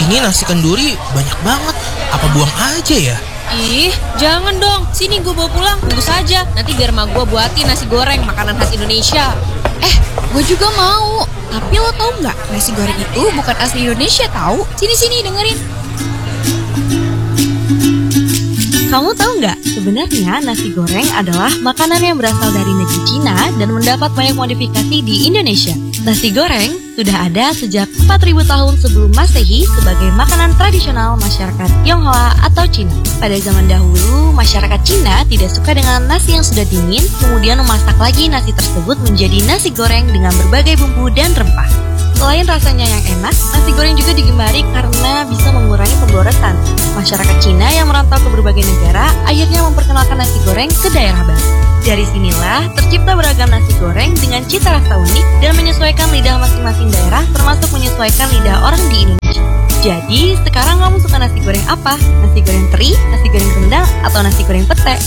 Ini nasi kenduri banyak banget. Apa buang aja ya? Ih, jangan dong. Sini gue bawa pulang, bungkus aja. Nanti biar mak gue buatin nasi goreng, makanan khas Indonesia. Gue juga mau. Tapi lo tau nggak, nasi goreng itu bukan asli Indonesia tahu. Sini dengerin. Kamu tahu nggak, sebenarnya nasi goreng adalah makanan yang berasal dari negeri Cina dan mendapat banyak modifikasi di Indonesia. Nasi goreng sudah ada sejak 4.000 tahun sebelum Masehi sebagai makanan tradisional masyarakat Tionghoa atau Cina. Pada zaman dahulu, masyarakat Cina tidak suka dengan nasi yang sudah dingin, kemudian memasak lagi nasi tersebut menjadi nasi goreng dengan berbagai bumbu dan rempah. Selain rasanya yang enak, nasi goreng juga digemari karena bisa mengurangi pemborosan. Masyarakat Cina yang merantau ke berbagai negara akhirnya memperkenalkan nasi goreng ke daerah baru. Dari sinilah tercipta beragam nasi goreng dengan cita rasa unik dan menyesuaikan lidah masing-masing daerah, termasuk menyesuaikan lidah orang di Indonesia. Jadi, sekarang kamu suka nasi goreng apa? Nasi goreng teri, nasi goreng rendang, atau nasi goreng pete?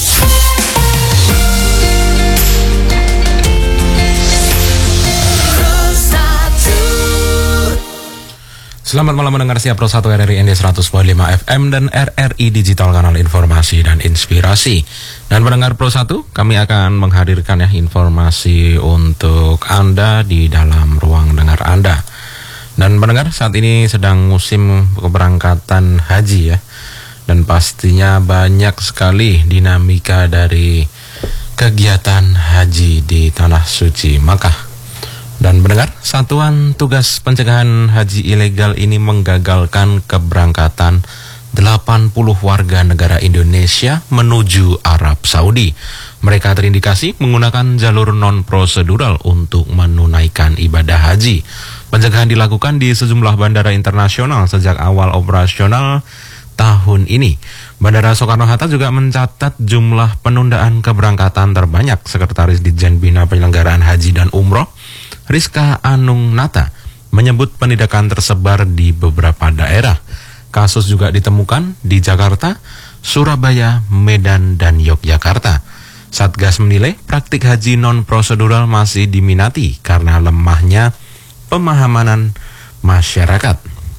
Selamat malam mendengar siap Pro 1 RRI ND 100.5 FM dan RRI Digital Kanal Informasi dan Inspirasi. Dan mendengar Pro 1, kami akan menghadirkan informasi untuk Anda di dalam ruang dengar Anda. Dan mendengar saat ini sedang musim keberangkatan haji ya. Dan pastinya banyak sekali dinamika dari kegiatan haji di Tanah Suci Makkah. Dan mendengar, Satuan Tugas Pencegahan Haji Ilegal ini menggagalkan keberangkatan 80 warga negara Indonesia menuju Arab Saudi. Mereka terindikasi menggunakan jalur non-prosedural untuk menunaikan ibadah haji. Pencegahan dilakukan di sejumlah bandara internasional sejak awal operasional tahun ini. Bandara Soekarno-Hatta juga mencatat jumlah penundaan keberangkatan terbanyak. Sekretaris Ditjen Bina Penyelenggaraan Haji dan Umroh Rizka Anung Nata menyebut penindakan tersebar di beberapa daerah. Kasus juga ditemukan di Jakarta, Surabaya, Medan, dan Yogyakarta. Satgas menilai praktik haji non-prosedural masih diminati karena lemahnya pemahaman masyarakat.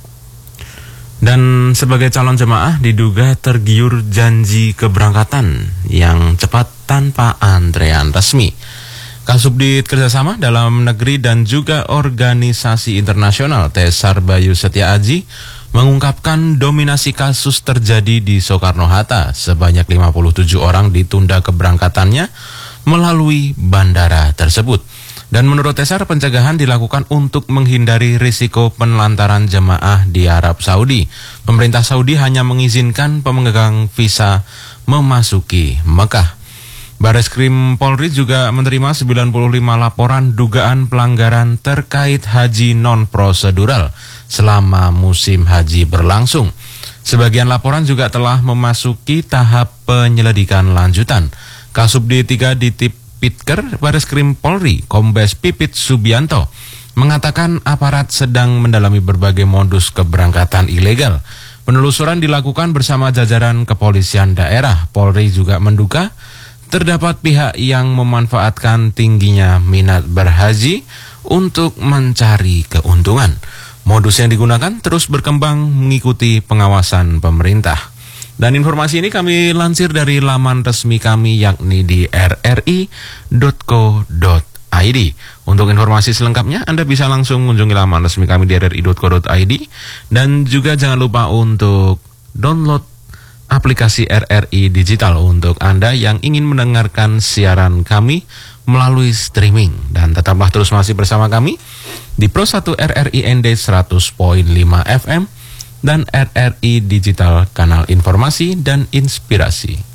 Dan sebagai calon jemaah diduga tergiur janji keberangkatan yang cepat tanpa antrean resmi. Kasubdit Kerjasama Dalam Negeri dan juga Organisasi Internasional Tesar Bayu Setia Aji mengungkapkan dominasi kasus terjadi di Soekarno-Hatta. Sebanyak 57 orang ditunda keberangkatannya melalui bandara tersebut. Dan menurut Tesar, pencegahan dilakukan untuk menghindari risiko penelantaran jemaah di Arab Saudi. Pemerintah Saudi hanya mengizinkan pemegang visa memasuki Mekah. Bareskrim Polri juga menerima 95 laporan dugaan pelanggaran terkait haji non-prosedural selama musim haji berlangsung. Sebagian laporan juga telah memasuki tahap penyelidikan lanjutan. Kasubdit 3 Ditipitker Bareskrim Polri, Kombes Pipit Subianto, mengatakan aparat sedang mendalami berbagai modus keberangkatan ilegal. Penelusuran dilakukan bersama jajaran kepolisian daerah. Polri juga menduga terdapat pihak yang memanfaatkan tingginya minat berhaji untuk mencari keuntungan. Modus yang digunakan terus berkembang mengikuti pengawasan pemerintah. Dan informasi ini kami lansir dari laman resmi kami yakni di rri.co.id. Untuk informasi selengkapnya Anda bisa langsung mengunjungi laman resmi kami di rri.co.id. Dan juga jangan lupa untuk download aplikasi RRI Digital untuk Anda yang ingin mendengarkan siaran kami melalui streaming. Dan tetaplah terus masih bersama kami di Pro 1 RRI ND 100.5 FM dan RRI Digital Kanal Informasi dan Inspirasi.